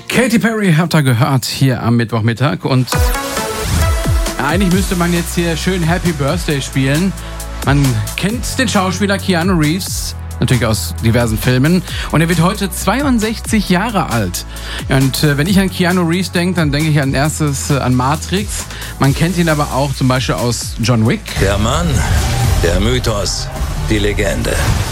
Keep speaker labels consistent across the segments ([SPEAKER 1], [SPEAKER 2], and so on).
[SPEAKER 1] Katy Perry habt ihr gehört hier am Mittwochmittag und eigentlich müsste man jetzt hier schön Happy Birthday spielen. Man kennt den Schauspieler Keanu Reeves, natürlich aus diversen Filmen, und er wird heute 62 Jahre alt. Und wenn ich an Keanu Reeves denke, dann denke ich als erstes an Matrix. Man kennt ihn aber auch zum Beispiel aus John Wick.
[SPEAKER 2] Der Mann, der Mythos, die Legende.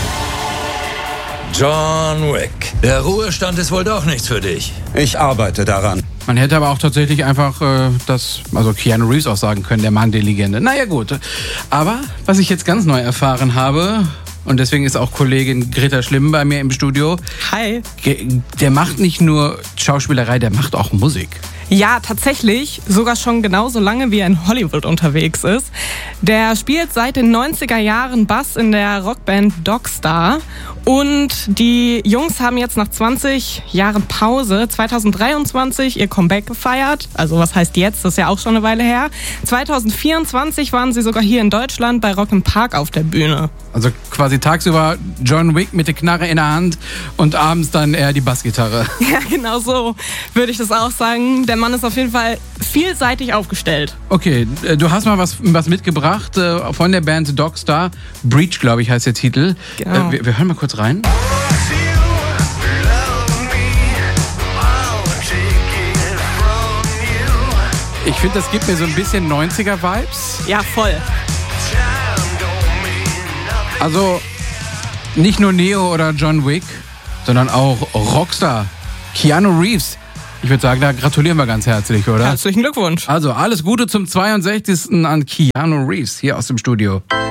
[SPEAKER 2] John Wick. Der Ruhestand ist wohl doch nichts für dich.
[SPEAKER 3] Ich arbeite daran.
[SPEAKER 1] Man hätte aber auch tatsächlich einfach Keanu Reeves auch sagen können, der Mann, die Legende. Naja gut, aber was ich jetzt ganz neu erfahren habe, und deswegen ist auch Kollegin Greta Schlimm bei mir im Studio.
[SPEAKER 4] Hi.
[SPEAKER 1] Der macht nicht nur Schauspielerei, der macht auch Musik.
[SPEAKER 4] Ja, tatsächlich, sogar schon genauso lange, wie er in Hollywood unterwegs ist. Der spielt seit den 90er Jahren Bass in der Rockband Dogstar. Und die Jungs haben jetzt nach 20 Jahren Pause 2023 ihr Comeback gefeiert. Also was heißt jetzt? Das ist ja auch schon eine Weile her. 2024 waren sie sogar hier in Deutschland bei Rock im Park auf der Bühne.
[SPEAKER 1] Also quasi tagsüber John Wick mit der Knarre in der Hand und abends dann eher die Bassgitarre.
[SPEAKER 4] Ja, genau so würde ich das auch sagen. Der Mann ist auf jeden Fall vielseitig aufgestellt.
[SPEAKER 1] Okay, du hast mal was mitgebracht von der Band Dogstar. Breach, glaube ich, heißt der Titel.
[SPEAKER 4] Genau.
[SPEAKER 1] Wir hören mal kurz rein. Ich finde, das gibt mir so ein bisschen 90er-Vibes.
[SPEAKER 4] Ja, voll.
[SPEAKER 1] Also nicht nur Neo oder John Wick, sondern auch Rockstar, Keanu Reeves. Ich würde sagen, da gratulieren wir ganz herzlich, oder?
[SPEAKER 4] Herzlichen Glückwunsch.
[SPEAKER 1] Also alles Gute zum 62. an Keanu Reeves hier aus dem Studio.